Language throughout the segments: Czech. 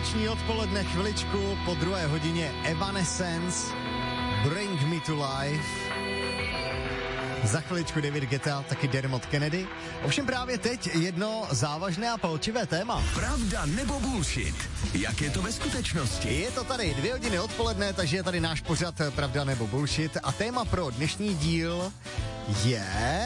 Páteční odpoledne, chviličku po 2. hodině Evanescence, Bring Me to Life. Za chviličku David Guetta, taky Dermot Kennedy. Ovšem právě teď jedno závažné a palčivé téma. Pravda nebo bullshit? Jak je to ve skutečnosti? Je to tady 2 hodiny odpoledne, takže je tady náš pořad Pravda nebo bullshit. A téma pro dnešní díl je,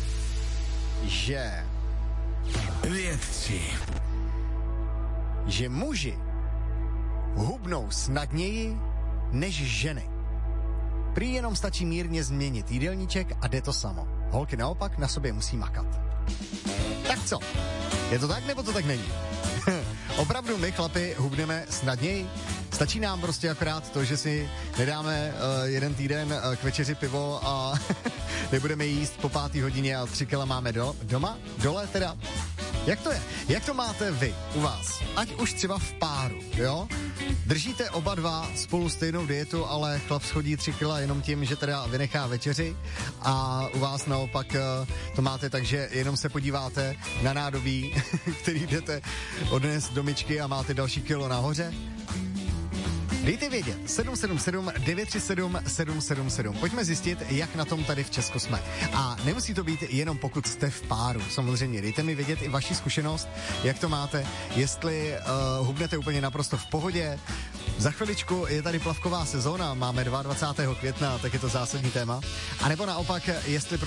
že muži hubnou snadněji než ženy. Prý jenom stačí mírně změnit jídelníček a jde to samo. Holky naopak na sobě musí makat. Tak co? Je to tak, nebo to tak není? Opravdu my, chlapi, hubneme snadněji? Stačí nám prostě akorát to, že si nedáme jeden týden k večeři pivo a nebudeme jíst po 5. hodině a 3 kila máme dole teda? Jak to je? Jak to máte vy u vás? Ať už třeba v páru, jo? Držíte oba dva spolu stejnou dietu, ale chlap schodí 3 kila jenom tím, že teda vynechá večeři a u vás naopak to máte tak, že jenom se podíváte na nádobí, který jdete odnést do myčky a máte další kilo nahoře? Dejte vědět, 777 937 777. Pojďme zjistit, jak na tom tady v Česku jsme. A nemusí to být jenom pokud jste v páru. Samozřejmě, dejte mi vědět i vaši zkušenost, jak to máte, jestli hubnete úplně naprosto v pohodě. Za chviličku je tady plavková sezóna, máme 22. května, tak je to zásadní téma. A nebo naopak, jestli